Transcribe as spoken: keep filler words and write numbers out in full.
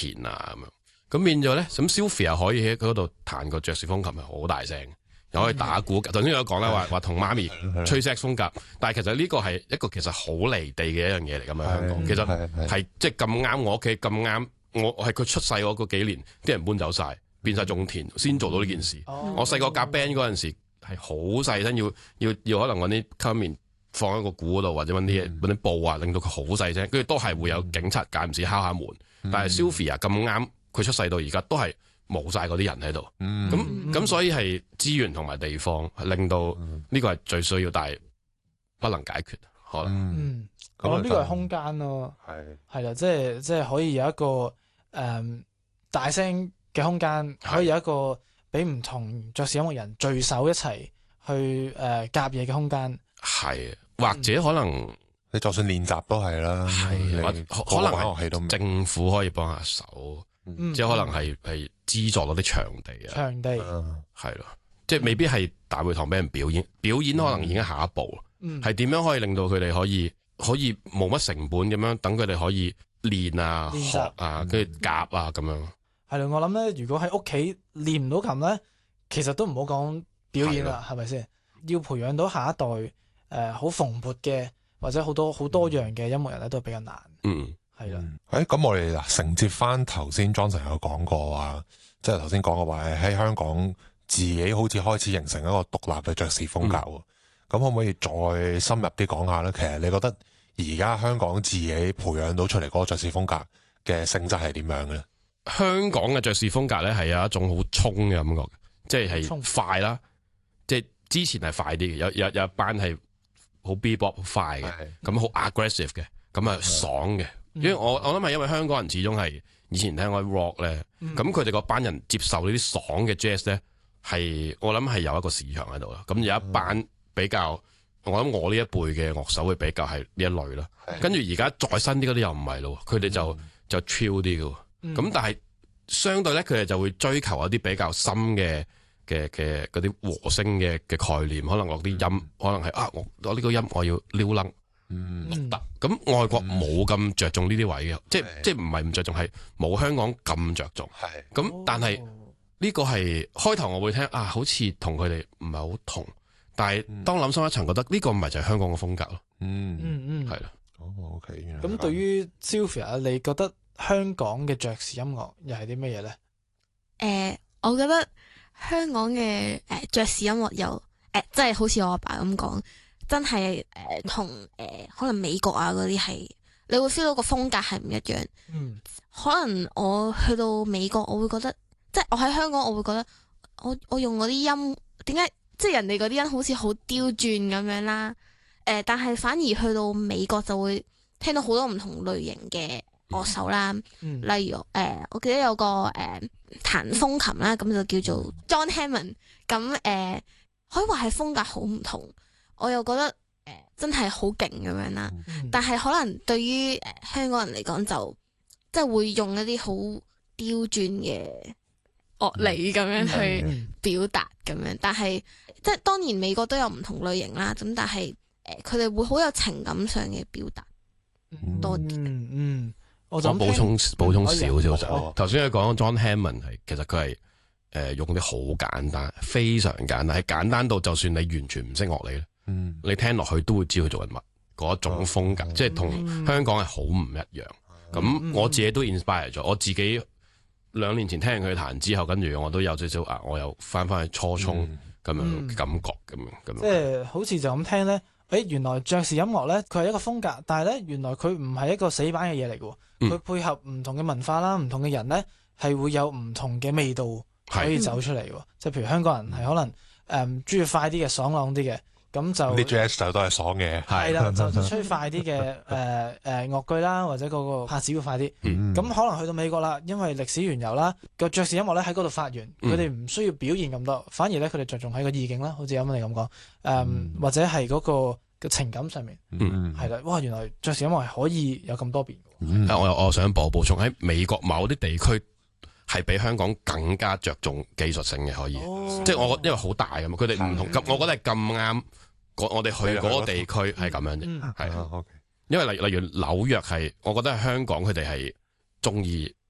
前啊咁樣，咁變咗咧，咁 Sylvia 可以喺嗰度彈個爵士風琴係好大聲，又可以打鼓。頭先有講啦，話話同媽咪吹 sax 風格，但係其實呢個係一個其實好離地嘅一樣嘢嚟㗎嘛，香港其實係即係咁啱我屋企咁啱，我我係佢出世嗰個幾年，啲人搬走晒，變晒種田，先做到呢件事。 哦、 我細個夾 band 嗰陣時係好細聲，要要要可能揾啲卡面放喺個鼓嗰度，或者揾啲嘢揾啲布啊，令到佢好細聲，跟住都係會有警察間唔時敲下門。嗯、但係 Sylvia 咁啱，佢出世到而家都係冇晒嗰啲人喺度。咁咁、嗯、所以係資源同埋地方令到呢個係最需要，但係不能解決。可能嗯，我諗呢個係空間咯，係係啦，即係即係可以有一個誒、嗯、大聲嘅空間，可以有一個俾唔同爵士音樂人聚首一齊去誒夾嘢嘅空間。係， 或者可能、嗯、 你就算練習都係啦， 係可能樂器都政府可以幫下手，嗯、即係可能係係資助嗰啲場地啊， 場地係咯，即係未必係大會堂俾人表演，表演可能已經下一步。係點、嗯、樣可以令到佢哋可以可以冇乜成本咁樣，等佢哋可以練啊、練習學啊、跟住夾啊咁樣。係咯，我諗咧，如果喺屋企練唔到琴咧，其實都唔好講表演啦，係咪先？要培養到下一代誒好、呃、蓬勃嘅或者好多好多樣嘅音樂人咧，都係比較難。嗯，係啦的。 誒咁、嗯，我哋嗱承接翻頭先 Johnson 有講過話，即係頭先講嘅話喺香港自己好似開始形成一個獨立嘅爵士風格喎。嗯咁可唔可以再深入啲講下咧？其實你覺得而家香港自己培養到出嚟嗰個爵士風格嘅性質係點樣嘅咧？ 香港嘅爵士風格咧係有一種好衝嘅感覺，即係係快啦，即係之前係快啲嘅，有有有一班係好 bebop 好快嘅，咁好 aggressive 嘅，咁啊爽嘅。因為我我諗係因為香港人始終係以前聽開 rock 咧，咁佢哋嗰班人接受呢啲爽嘅 jazz 咧，係我諗係有一個市場喺度啦。咁有一班比較，我諗我呢一輩嘅樂手會比較係呢一類啦。跟住而家再新啲嗰啲又唔係咯，佢哋就、嗯、就 chill 啲嘅。咁、嗯、但係相對咧，佢哋就會追求一啲比較深嘅嘅嘅嗰啲和聲嘅嘅概念，可能落啲音，嗯、可能係啊，我我呢個音我要撩楞，嗯，錄得。咁外國冇咁着重呢啲位嘅，嗯、即係即係唔係唔着重，係冇香港咁着重。係咁、嗯，但係呢個係開頭我會聽啊，好似同佢哋唔係好同。但係當諗深一層，覺得呢個唔係就係香港嘅風格咯。嗯嗯嗯，係啦。哦，OK。 咁對於 Sylvia，你覺得香港嘅爵士音樂又係啲乜嘢咧？ 誒、呃，我覺得香港嘅誒爵士音樂又誒，即、呃、係、就是、好似我阿爸咁講，真係誒同誒可能美國啊嗰啲係，你會 feel 到個風格係唔一樣。嗯。可能我去到美國，我會覺得，即係我喺香港，我會覺得，我我用嗰啲音點解？即係人哋嗰啲人好似好刁鑽咁樣啦，誒、呃，但係反而去到美國就會聽到好多唔同類型嘅樂手啦，嗯、例如誒、呃，我記得有個誒彈、呃、風琴啦，咁就叫做 John Hammond，咁誒、呃、可以話係風格好唔同，我又覺得誒、呃、真係好勁咁樣啦，嗯、但係可能對於誒、呃、香港人嚟講就即係會用一啲好刁鑽嘅樂理咁樣去表達咁樣，但係即係當然美國都有唔同類型啦，咁但係誒佢哋會好有情感上嘅表達多啲。嗯嗯， 我就補充補充少少就頭先佢講 John Hammond 係其實佢係誒用啲好簡單，非常簡單，係簡單到就算你完全唔識樂理咧，嗯，你聽落去都會知佢做緊乜嗰種風格，即係同香港係好唔一樣。咁我自己都 inspire 咗我自己。兩年前聽完佢彈之後，跟住我都有少少啊，我又翻翻去初衷咁樣嘅感覺咁樣咁。 即係好似就咁聽咧，誒原來爵士音樂咧，佢係一個風格，但係咧原來佢唔係一個死板嘅嘢嚟嘅，佢、嗯、配合唔同嘅文化啦，唔同嘅人咧係會有唔同嘅味道可以走出嚟嘅。即係、嗯、譬如香港人係可能誒中意快啲嘅、爽朗啲嘅。咁就啲 jazz 就都係爽嘅， 係啦，就就吹快啲嘅誒誒樂句啦，或者嗰個拍子會快啲。咁、嗯、可能去到美國啦，因為歷史緣由啦，個爵士音樂咧喺嗰度發源，佢哋唔需要表現咁多，反而咧佢哋着重喺個意境啦，好似啱啱你咁講，誒、嗯嗯、或者係嗰個嘅情感上面，係啦、嗯，哇！原來爵士音樂係可以有咁多變嘅。 嗯、我我想補補充喺美國某啲地區係比香港更加着重技術性嘅，可以，哦、即係我因為好大㗎嘛，佢哋唔同咁，我覺得係咁啱。我哋去嗰個地區係咁樣啫，係，因為例例如紐約係，我覺得係香港佢哋係中意